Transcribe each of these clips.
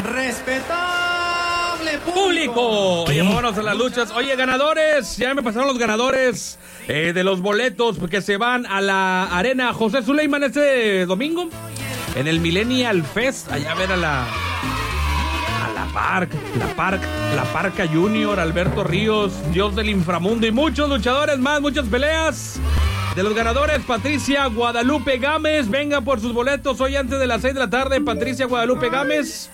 Respetable público. Oye, vámonos a las luchas. Oye, ganadores, ya me pasaron los ganadores de los boletos que se van a la Arena José Suleiman este domingo en el Millennial Fest. Allá a ver a la Parca Junior, Alberto Ríos, Dios del Inframundo y muchos luchadores más, muchas peleas. De los ganadores, Patricia Guadalupe Gámez, venga por sus boletos hoy antes de las 6 de la tarde, Patricia Guadalupe Gámez.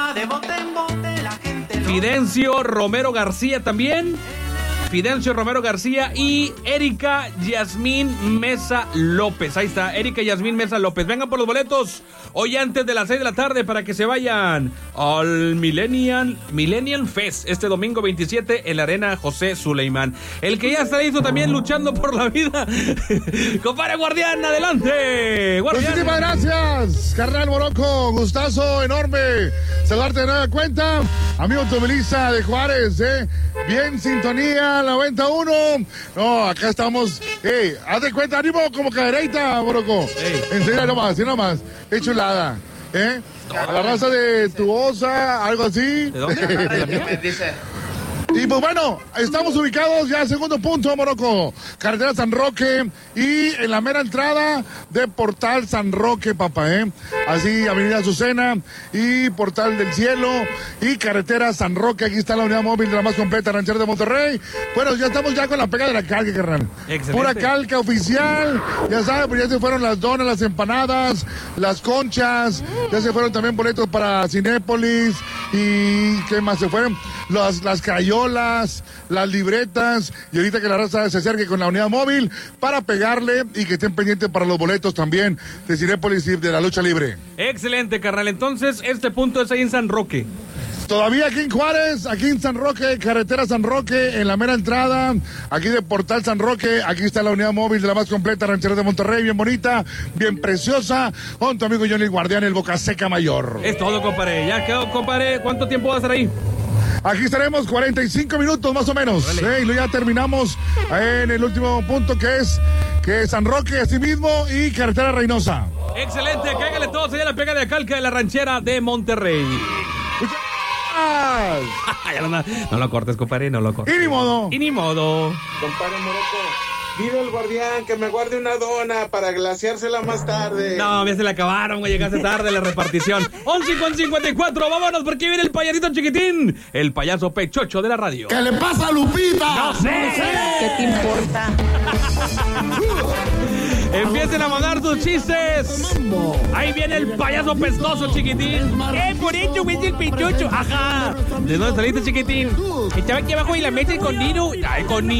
Fidencio Romero García también. Fidencio Romero García y Erika Yasmín Mesa López. Ahí está, Erika Yasmín Mesa López. Vengan por los boletos hoy antes de las 6 de la tarde para que se vayan al Millennial Fest este domingo 27 en la Arena José Suleiman. El que ya está listo también luchando por la vida. Compadre Guardián, adelante. Guardián. Muchísimas gracias, carnal Morocco. Gustazo enorme saludarte de nueva cuenta. Amigo automovilista de Juárez, bien sintonía, 91. No, acá estamos. Haz de cuenta, ánimo como cadereita, Morocco. En serio, nomás. Qué chulada. A la raza de Tuosa, algo así. ¿De dónde? Dice. Y pues bueno, estamos ubicados ya segundo punto, Morocco. Carretera San Roque y en la mera entrada de Portal San Roque, papá, Así, Avenida Azucena y Portal del Cielo y Carretera San Roque. Aquí está la unidad móvil de la más completa ranchera de Monterrey. Bueno, ya estamos ya con la pega de la calca, carnal. Excelente. Pura calca oficial. Ya saben, pues ya se fueron las donas, las empanadas, las conchas. Ya se fueron también boletos para Cinépolis. ¿Y qué más se fueron? Las crayolas, las libretas, y ahorita que la raza se acerque con la unidad móvil para pegarle y que estén pendientes para los boletos también de Cinépolis y de la lucha libre. Excelente, carnal. Entonces, este punto es ahí en San Roque. Todavía aquí en Juárez, aquí en San Roque, carretera San Roque, en la mera entrada, aquí de Portal San Roque, aquí está la unidad móvil de la más completa ranchera de Monterrey, bien bonita, bien preciosa, con tu amigo Johnny Guardián, el Boca Seca Mayor. Es todo, compadre. Ya quedó, compadre. ¿Cuánto tiempo va a estar ahí? Aquí estaremos 45 minutos más o menos. Y luego ya terminamos en el último punto que es San Roque, así mismo, y carretera Reynosa. Excelente, cáigale todos allá la pega de calca de la ranchera de Monterrey. No lo cortes, compadre, no lo cortes. Y ni modo. Compadre Morocco, dile al Guardián que me guarde una dona para glaciársela más tarde. No, ya se le acabaron, güey, llegaste tarde la repartición. 11:54, vámonos porque viene el payasito chiquitín, el payaso pechocho de la radio. ¿Qué le pasa a Lupita? No sé. ¿Qué te importa? Empiecen a mandar sus chistes. Ahí viene el payaso pestoso, chiquitín. Por eso ves el pechocho. Ajá. ¿De dónde saliste, chiquitín? Estaba aquí abajo y la mesa con Nino. Ay, con Nino.